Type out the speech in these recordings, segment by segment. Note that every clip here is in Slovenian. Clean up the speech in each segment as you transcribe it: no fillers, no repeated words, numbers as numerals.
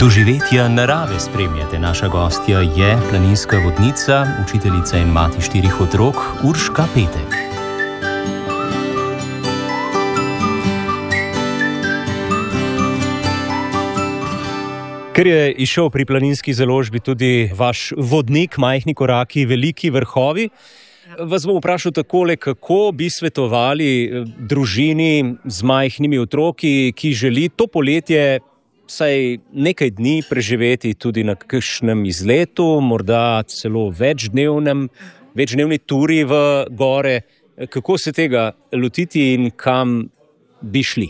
Doživetja narave spremljate. Naša gostja je planinska vodnica, učiteljica in mati 4 otrok Urška Petek. Ker je izšel pri Planinski založbi tudi vaš vodnik Majhni koraki, veliki vrhovi, vas bom vprašal takole, kako bi svetovali družini z majhnimi otroki, ki želi to poletje vsaj nekaj dni preživeti tudi na kakšnem izletu, morda celo večdnevni turi v gore. Kako se tega lotiti in kam bi šli?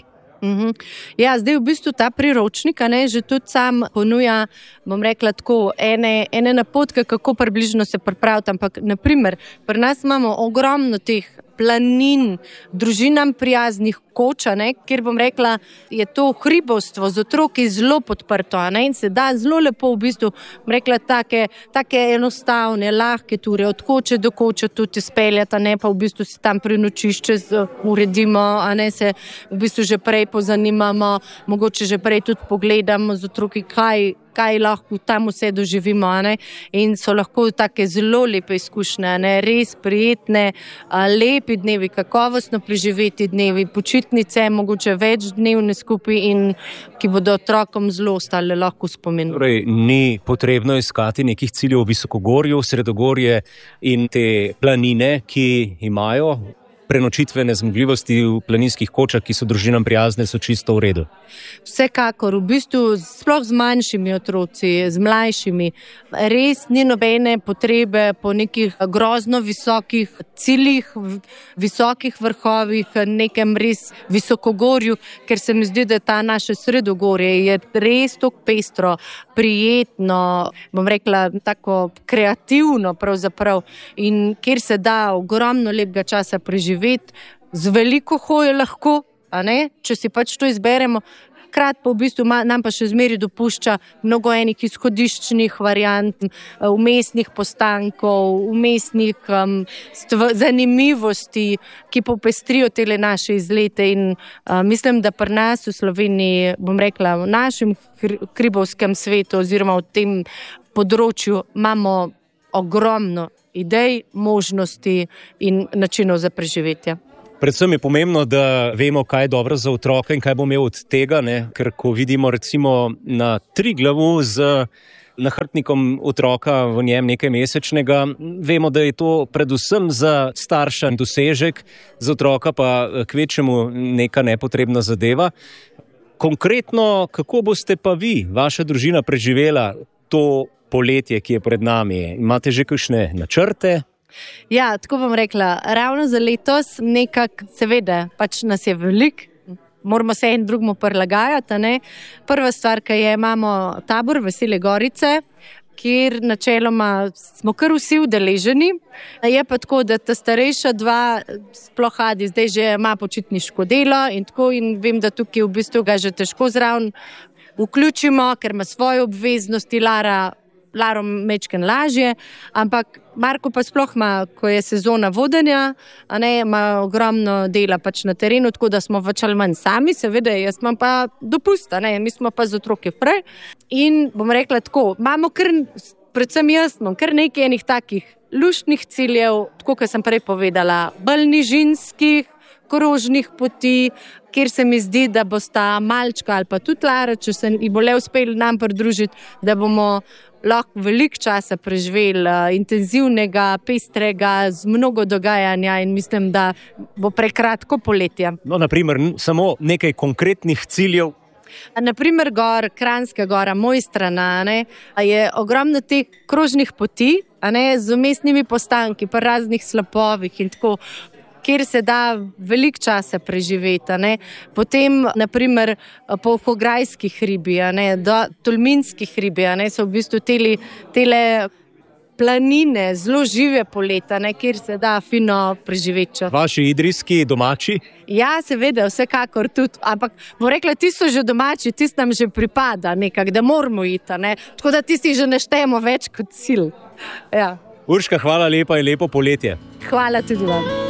Ja, zdaj v bistvu ta priročnik, že tudi sam ponuja, bom rekla tako, ene napotke, kako približno se pripraviti, ampak naprimer, pri nas imamo ogromno teh planin, družinam prijaznih koč, kjer bom rekla, je to hribovstvo z otroki zelo podprto, in se da zelo lepo v bistvu, bom rekla, take enostavne, lahke ture, od koče do koče tudi speljati, pa v bistvu si tam prenočišče uredimo, se v bistvu že prej pozanimamo, mogoče že prej tudi pogledamo z otroki, kaj lahko tam vse doživimo, in so lahko take zelo lepe izkušnje, res prijetne, lepi dnevi, kakovostno preživeti dnevi, počitnice, mogoče večdnevne skupaj in ki bodo otrokom zelo ostale lahko spomin. Torej, ni potrebno iskati nekih ciljev v visokogorju, sredogorje in te planine, ki imajo prenočitvene zmogljivosti v planinskih kočah, ki so družinam prijazne, so čisto v redu. Vsekakor, v bistvu sploh z manjšimi otroci, z mlajšimi, res ni nobene potrebe po nekih grozno visokih ciljih, visokih vrhovih, nekem res visokogorju, ker se mi zdi, da ta naše sredogorje je res tako pestro, prijetno, bom rekla, tako kreativno pravzaprav in kjer se da ogromno lepega časa preživeti, z veliko hoje lahko, če si pač to izberemo. Hkrati pa v bistvu nam pa še zmeri dopušča mnogo enih izhodiščnih variant, vmesnih postankov, vmesnih zanimivosti, ki popestrijo tele naše izlete in mislim, da pri nas v Sloveniji, bom rekla, v našem hribovskem svetu oziroma v tem področju imamo ogromno idej, možnosti in načinov za preživetje. Predvsem je pomembno, da vemo, kaj je dobro za otroka in kaj bo imel od tega, ker ko vidimo recimo na Triglavu z nahrbtnikom otroka v njem nekaj mesečnega, vemo, da je to predvsem za starša dosežek, za otroka pa kvečemu neka nepotrebna zadeva. Konkretno, kako boste pa vi, vaša družina, preživela to poletje, ki je pred nami? Imate že kakšne načrte? Ja, tako bom rekla, ravno za letos nekako, seveda, pač nas je veliko, moramo se en drugemu prilagajati, Prva stvar, ki je, imamo tabor Vesele Gorice, kjer načeloma smo kar vsi udeleženi. Je pa tako, da ta starejša dva, sploh Adi, zdaj že ima počitniško delo in tako, in vem, da tukaj v bistvu ga že težko zraven vključimo, ker ima svoje obveznosti, Laro mečken lažje, ampak Marko pa sploh ima, ko je sezona vodenja, ima ogromno dela pač na terenu, tako da smo več ali manj sami, seveda, jaz imam pa dopust, mi smo pa z otroki prej. In bom rekla tako, imamo predvsem jaz, imam kar nekaj enih takih luštnih ciljev, tako kot sem prej povedala, bolj nižinskih, krožnih poti, kjer se mi zdi, da bosta malčka ali pa tudi Lara, če se ji bo le uspelo nam pridružiti, da bomo lahko veliko časa preživeli, intenzivnega, pestrega, z mnogo dogajanja in mislim, da bo prekratko poletje. No, naprimer, samo nekaj konkretnih ciljev. Naprimer, Kranjska gora, Mojstrana, je ogromno teh krožnih poti, z vmesnimi postanki, pa raznih slapovih in tako, kjer se da veliko časa preživeti. Potem, naprimer, po Hograjski hribi, do Tolminskih hribi, so v bistvu tele planine, zelo žive poleta, kjer se da fino preživeti. Vaši idrijski domači? Ja, seveda, vsekakor tudi, ampak bom rekla, ti so že domači, tisti nam že pripada nekako, da moramo iti, tako da tisti že ne štejemo več kot cilj. Ja. Urška, hvala lepa in lepo poletje. Hvala tudi vam.